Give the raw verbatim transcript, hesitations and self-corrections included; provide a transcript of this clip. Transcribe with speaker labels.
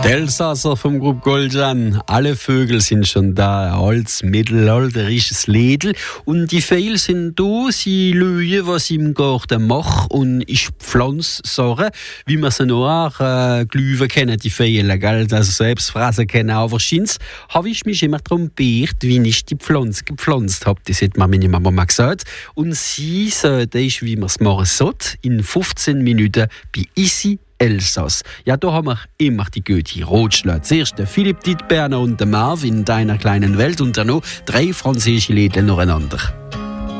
Speaker 1: Elsasser vom Grupp Goldjan. Alle Vögel sind schon da. Ein altes, mittelalterisches Liedl. Und die Vögel sind da. Sie lösen, was sie im Garten machen. Und ich pflanze Sachen, wie man sie noch auch äh, glühen kennen, die Vögel. Gell? Also selbst fressen kennen. Aber scheint's, habe ich mich immer darum gebeten, wie ich die Pflanze gepflanzt habe. Das hat mir meine Mama mal gesagt. Und sie sagt, wie man es machen sollte, in fünfzehn Minuten bei Isi Elsass. Ja, da haben wir immer die gute Rotschläge. Zuerst der Philipp Dietberner und der Marvin in deiner kleinen Welt und dann noch drei französische Lieder nacheinander.